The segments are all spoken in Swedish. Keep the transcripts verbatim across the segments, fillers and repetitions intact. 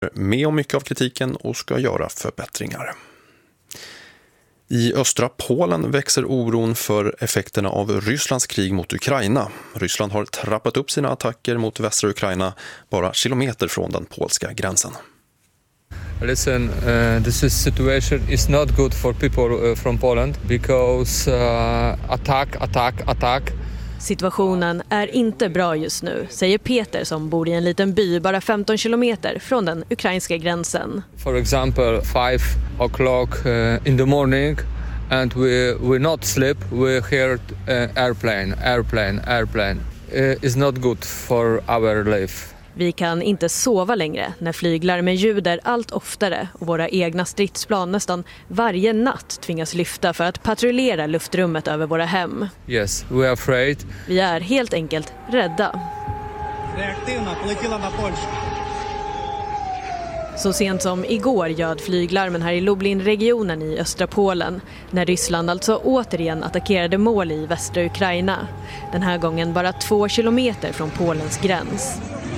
med om mycket av kritiken och ska göra förbättringar. I östra Polen växer oron för effekterna av Rysslands krig mot Ukraina. Ryssland har trappat upp sina attacker mot västra Ukraina bara kilometer från den polska gränsen. Listen, uh, this is situation is not good for people uh, from Poland because uh, attack, attack, attack. Situationen är inte bra just nu, säger Peter som bor i en liten by bara femton kilometer från den ukrainska gränsen. For example, five o'clock uh, in the morning and we we not sleep, we hear uh, airplane, airplane, airplane. Uh, is not good for our life. Vi kan inte sova längre när flyglarmen ljuder allt oftare och våra egna stridsplan nästan varje natt tvingas lyfta för att patrullera luftrummet över våra hem. Yes, we are afraid. Vi är helt enkelt rädda. Så sent som igår ljöd flyglarmen här i Lublin-regionen i östra Polen när Ryssland alltså återigen attackerade mål i västra Ukraina. Den här gången bara två kilometer från Polens gräns.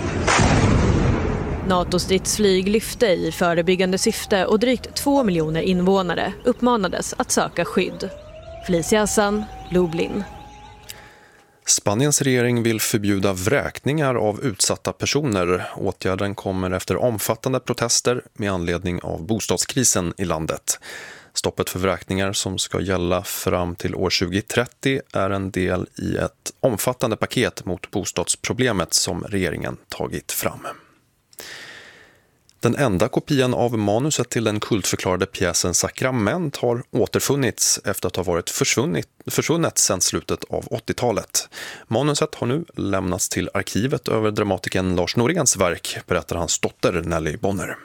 NATO-stridsflyg lyfte i förebyggande syfte och drygt två miljoner invånare uppmanades att söka skydd. Felicia Hassan, Lublin. Spaniens regering vill förbjuda vräkningar av utsatta personer. Åtgärden kommer efter omfattande protester med anledning av bostadskrisen i landet. Stoppet för vräkningar som ska gälla fram till år tjugo trettio är en del i ett omfattande paket mot bostadsproblemet som regeringen tagit fram. Den enda kopian av manuset till den kultförklarade pjäsen Sakrament har återfunnits efter att ha varit försvunnit, försvunnet sedan slutet av åttiotalet. Manuset har nu lämnats till arkivet över dramatikern Lars Noréns verk, berättar hans dotter Nelly Bonner.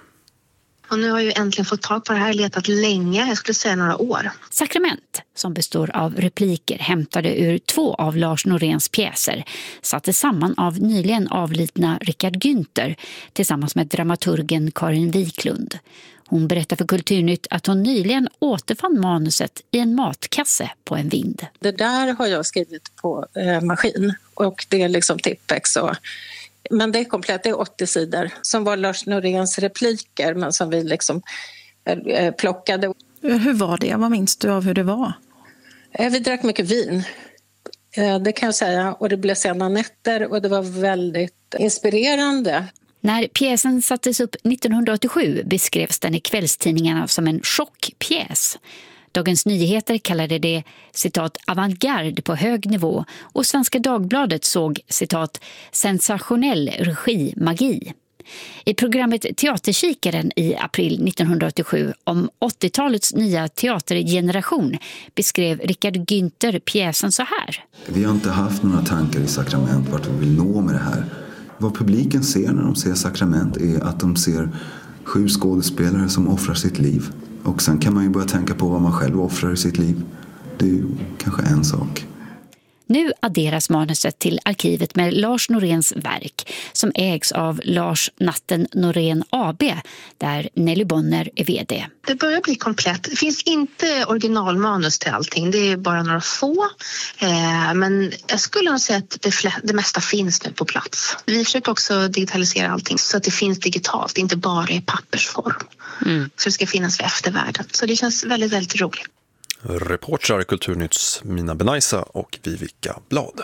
Och nu har jag ju äntligen fått tag på det här, letat länge, jag skulle säga några år. Sakrament, som består av repliker hämtade ur två av Lars Noréns pjäser, sattes samman av nyligen avlidna Richard Günther tillsammans med dramaturgen Karin Wiklund. Hon berättar för Kulturnytt att hon nyligen återfann manuset i en matkasse på en vind. Det där har jag skrivit på eh, maskin och det är liksom Tippex och... Men det är komplett, det är åttio sidor som var Lars Noréns repliker men som vi liksom eh, plockade. Hur var det? Vad minns du av hur det var? Eh, vi drack mycket vin, eh, det kan jag säga. Och det blev sena nätter och det var väldigt inspirerande. När pjäsen sattes upp nittonhundraåttiosju beskrevs den i kvällstidningarna som en chockpjäs. Dagens Nyheter kallade det citat avantgarde på hög nivå och Svenska Dagbladet såg citat sensationell regi magi. I programmet Teaterkikaren i april nittonhundraåttiosju om åttiotalets nya teatergeneration beskrev Richard Günther pjäsen så här. Vi har inte haft några tankar i Sakrament vart vi vill nå med det här. Vad publiken ser när de ser Sakrament är att de ser sju skådespelare som offrar sitt liv. Och sen kan man ju börja tänka på vad man själv offrar i sitt liv. Det är ju kanske en sak. Nu adderas manuset till arkivet med Lars Noréns verk som ägs av Lars Natten Norén A B där Nelly Bonner är vd. Det börjar bli komplett. Det finns inte originalmanus till allting. Det är bara några få. Eh, men jag skulle nog säga att det, flä- det mesta finns nu på plats. Vi försöker också digitalisera allting så att det finns digitalt, inte bara i pappersform. Mm. Så det ska finnas för eftervärlden. Så det känns väldigt, väldigt roligt. Reportrar Kulturnytts Mina Benaisa och Vivica Blad.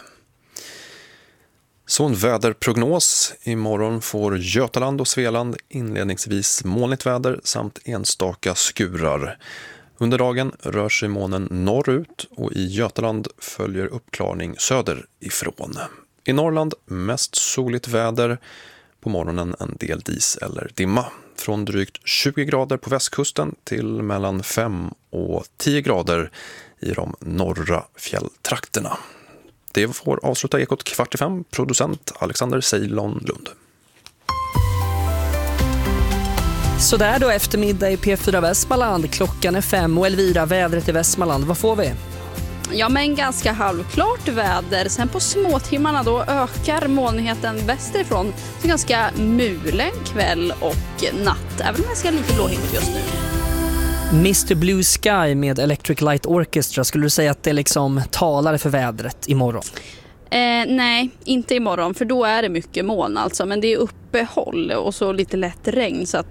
Så en väderprognos. Imorgon får Götaland och Svealand inledningsvis molnigt väder samt enstaka skurar. Under dagen rör sig molnen norrut och i Götaland följer uppklarning söderifrån. I Norrland mest soligt väder. På morgonen en del dis eller dimma. Från drygt tjugo grader på västkusten till mellan fem och tio grader i de norra fjälltrakterna. Det får avsluta Ekot kvart i fem. Producent Alexander Ceylon Lund. Så där då eftermiddag i P fyra Västmanland. Klockan är fem och Elvira, vädret i Västmanland. Vad får vi? Ja, men ganska halvklart väder. Sen på småtimmarna då ökar molnigheten västerifrån. Så ganska mulen kväll och natt. Även om det ska lite blåhimligt just nu. mister Blue Sky med Electric Light Orchestra. Skulle du säga att det liksom talar för vädret imorgon? Eh, nej, inte imorgon. För då är det mycket moln alltså. Men det är uppehåll och så lite lätt regn. Så att